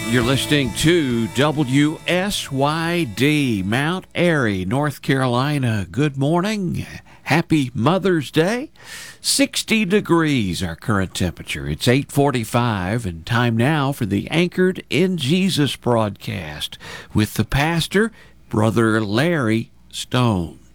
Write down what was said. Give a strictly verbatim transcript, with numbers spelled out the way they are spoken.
You're listening to W S Y D, Mount Airy, North Carolina. Good morning. Happy Mother's Day. sixty degrees, our current temperature. It's eight forty-five, and time now for the Anchored in Jesus broadcast with the pastor, Brother Larry Stone.